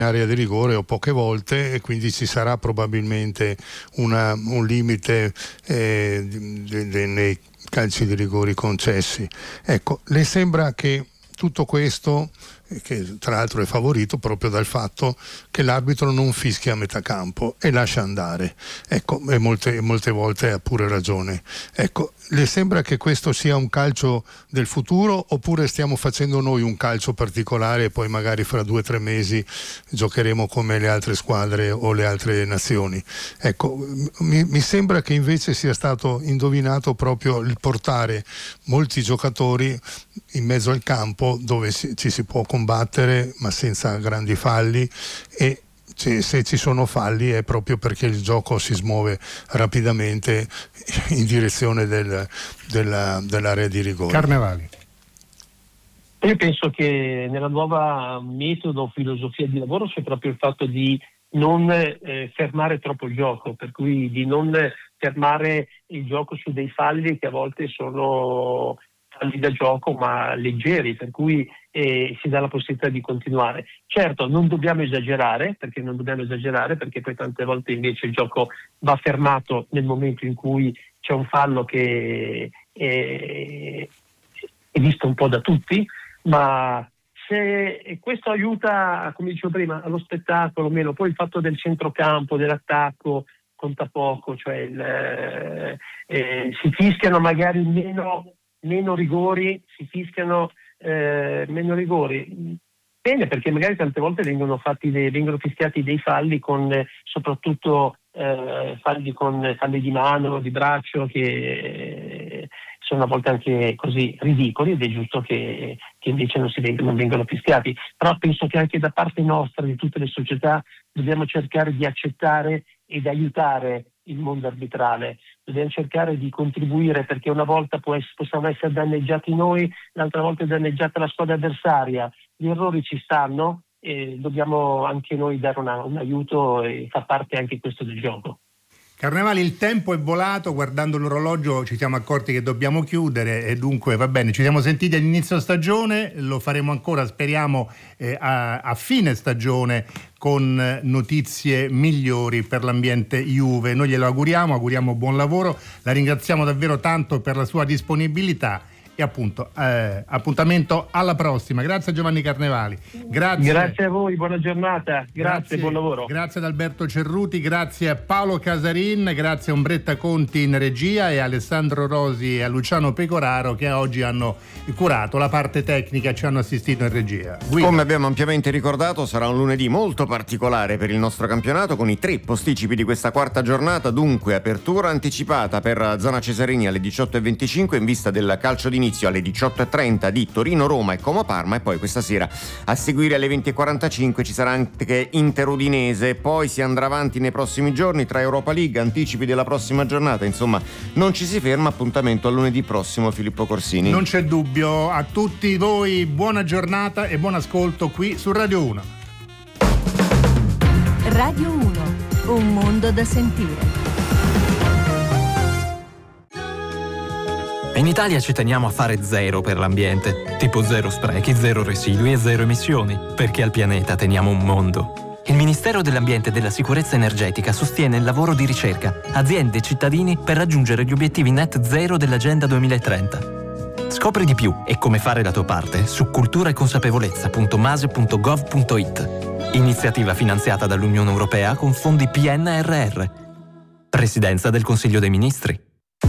area di rigore o poche volte, e quindi ci sarà probabilmente un limite nei calci di rigori concessi. Ecco, le sembra che tutto questo, che tra l'altro è favorito proprio dal fatto che l'arbitro non fischia a metà campo e lascia andare, ecco, e molte volte ha pure ragione. Ecco, le sembra che questo sia un calcio del futuro, oppure stiamo facendo noi un calcio particolare e poi magari fra 2 o 3 mesi giocheremo come le altre squadre o le altre nazioni? Ecco, mi sembra che invece sia stato indovinato proprio il portare molti giocatori in mezzo al campo, dove ci si può combattere ma senza grandi falli, e se ci sono falli è proprio perché il gioco si smuove rapidamente in direzione dell'area di rigore. Carnevali. Io penso che nella nuova metodo, filosofia di lavoro c'è proprio il fatto di non fermare troppo il gioco, per cui di non fermare il gioco su dei falli che a volte sono falli da gioco ma leggeri, per cui si dà la possibilità di continuare. Certo, non dobbiamo esagerare, perché poi tante volte invece il gioco va fermato nel momento in cui c'è un fallo che è visto un po' da tutti, ma se questo aiuta, come dicevo prima, allo spettacolo meno, poi il fatto del centrocampo, dell'attacco conta poco, cioè si fischiano magari meno rigori, meno rigori. Bene, perché magari tante volte vengono fischiati dei falli con soprattutto falli di mano, di braccio, che sono a volte anche così ridicoli, ed è giusto che invece non vengano fischiati. Però penso che anche da parte nostra, di tutte le società, dobbiamo cercare di accettare ed aiutare il mondo arbitrale. Dobbiamo cercare di contribuire, perché una volta possiamo essere danneggiati noi, l'altra volta è danneggiata la squadra avversaria. Gli errori ci stanno e dobbiamo anche noi dare un aiuto, e fa parte anche questo del gioco. Carnevali, il tempo è volato, guardando l'orologio ci siamo accorti che dobbiamo chiudere, e dunque va bene, ci siamo sentiti all'inizio stagione, lo faremo ancora, speriamo a fine stagione, con notizie migliori per l'ambiente Juve. Noi glielo auguriamo buon lavoro, la ringraziamo davvero tanto per la sua disponibilità, e appunto appuntamento alla prossima. Grazie a Giovanni Carnevali. Grazie a voi, buona giornata, grazie, buon lavoro. Grazie ad Alberto Cerruti, grazie a Paolo Casarin, grazie a Ombretta Conti in regia, e a Alessandro Rosi e a Luciano Pecoraro, che oggi hanno curato la parte tecnica, ci hanno assistito in regia. Guido. Come abbiamo ampiamente ricordato, sarà un lunedì molto particolare per il nostro campionato, con i 3 posticipi di questa quarta giornata. Dunque, apertura anticipata per Zona Cesarini alle 18:25 in vista del calcio d'inizio alle 18:30 di Torino-Roma e Como-Parma, e poi questa sera a seguire alle 20:45 ci sarà anche Inter-Udinese. Poi si andrà avanti nei prossimi giorni tra Europa League, anticipi della prossima giornata, insomma non ci si ferma. Appuntamento a lunedì prossimo, Filippo Corsini. Non c'è dubbio. A tutti voi buona giornata e buon ascolto qui su Radio 1. Radio 1, un mondo da sentire. In Italia ci teniamo a fare zero per l'ambiente, tipo zero sprechi, zero residui e zero emissioni, perché al pianeta teniamo un mondo. Il Ministero dell'Ambiente e della Sicurezza Energetica sostiene il lavoro di ricerca, aziende e cittadini per raggiungere gli obiettivi net zero dell'Agenda 2030. Scopri di più e come fare la tua parte su culturaeconsapevolezza.mase.gov.it. Iniziativa finanziata dall'Unione Europea con fondi PNRR. Presidenza del Consiglio dei Ministri.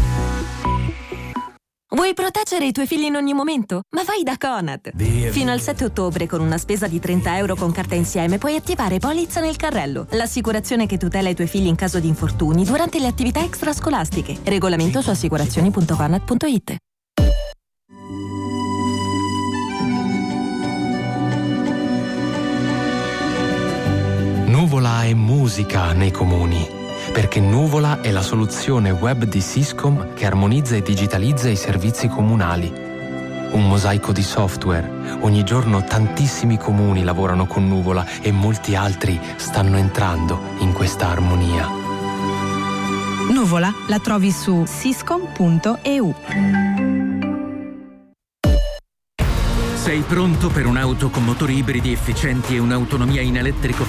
Vuoi proteggere i tuoi figli in ogni momento? Ma vai da Conad! Fino al 7 ottobre, con una spesa di €30 con carta insieme, puoi attivare Polizza nel carrello, l'assicurazione che tutela i tuoi figli in caso di infortuni durante le attività extrascolastiche. Regolamento su assicurazioni.conad.it. Nuvola è musica nei comuni, perché Nuvola è la soluzione web di Syscom che armonizza e digitalizza i servizi comunali. Un mosaico di software. Ogni giorno tantissimi comuni lavorano con Nuvola e molti altri stanno entrando in questa armonia. Nuvola la trovi su syscom.eu. Sei pronto per un'auto con motori ibridi efficienti e un'autonomia in elettrico